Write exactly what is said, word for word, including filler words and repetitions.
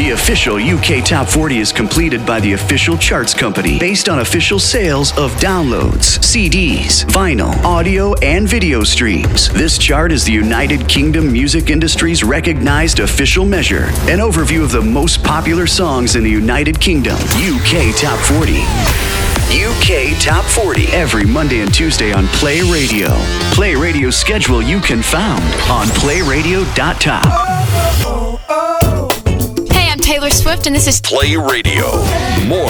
The official U K Top forty is completed by the official charts company based on official sales of downloads, C Ds, vinyl, audio, and video streams. This chart is the United Kingdom music industry's recognized official measure. An overview of the most popular songs in the United Kingdom. U K Top forty. U K Top forty. Every Monday and Tuesday on Play Radio. Play Radio schedule you can found on play radio dot top. Hey, I'm Taylor Swift, and this is Play Radio. More